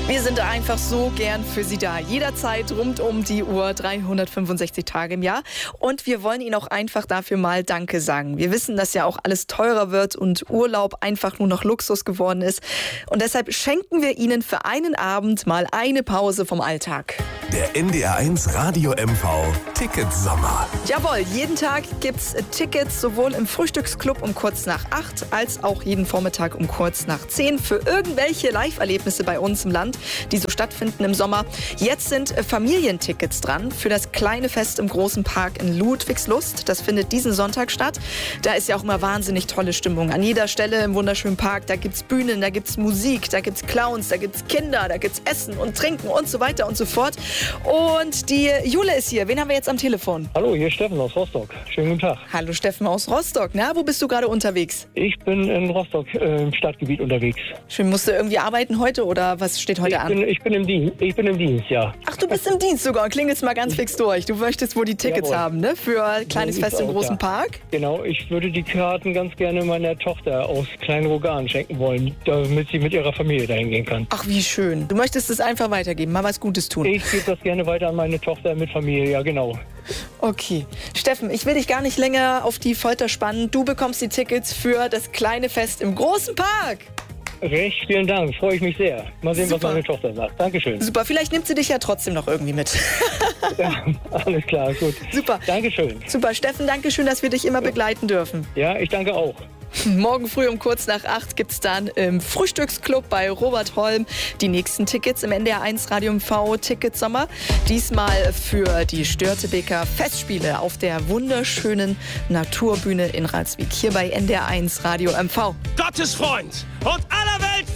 Wir sind einfach so gern für Sie da. Jederzeit rund um die Uhr, 365 Tage im Jahr. Und wir wollen Ihnen auch einfach dafür mal Danke sagen. Wir wissen, dass ja auch alles teurer wird und Urlaub einfach nur noch Luxus geworden ist. Und deshalb schenken wir Ihnen für einen Abend mal eine Pause vom Alltag. Der NDR1 Radio MV Ticketsommer. Jawohl, jeden Tag gibt's Tickets, sowohl im Frühstücksclub um kurz nach 8 als auch jeden Vormittag um kurz nach 10 für irgendwelche Live-Erlebnisse bei uns im Land, die so stattfinden im Sommer. Jetzt sind Familientickets dran für das kleine Fest im großen Park in Ludwigslust. Das findet diesen Sonntag statt. Da ist ja auch immer wahnsinnig tolle Stimmung. An jeder Stelle im wunderschönen Park, da gibt's Bühnen, da gibt's Musik, da gibt's Clowns, da gibt's Kinder, da gibt's Essen und Trinken und so weiter und so fort. Und die Jule ist hier. Wen haben wir jetzt am Telefon? Hallo, hier ist Steffen aus Rostock. Schönen guten Tag. Hallo Steffen aus Rostock. Na, wo bist du gerade unterwegs? Ich bin in Rostock im Stadtgebiet unterwegs. Schön, musst du irgendwie arbeiten heute oder was steht heute an? Ich bin im Dienst, ja. Ach, du bist im Dienst sogar. Klingelst mal ganz fix durch. Du möchtest wohl die Tickets haben, ne? Für ein kleines Fest im großen Park? Genau, ich würde die Karten ganz gerne meiner Tochter aus Kleinrogan schenken wollen, damit sie mit ihrer Familie dahin gehen kann. Ach, wie schön. Du möchtest es einfach weitergeben, mal was Gutes tun. Ich gebe das gerne weiter an meine Tochter mit Familie, ja genau. Okay. Steffen, ich will dich gar nicht länger auf die Folter spannen. Du bekommst die Tickets für das kleine Fest im großen Park. Recht, vielen Dank, freue ich mich sehr. Mal sehen, Super. was meine Tochter sagt. Dankeschön. Super, vielleicht nimmt sie dich ja trotzdem noch irgendwie mit. Ja, alles klar, gut. Super. Dankeschön. Super, Steffen, danke schön, dass wir dich immer begleiten dürfen. Ja, ich danke auch. Morgen früh um kurz nach 8 gibt's dann im Frühstücksclub bei Robert Holm die nächsten Tickets im NDR1 Radio MV Ticketsommer. Diesmal für die Störtebeker Festspiele auf der wunderschönen Naturbühne in Ralswiek. Hier bei NDR1 Radio MV. Gottes Freund und aller Welt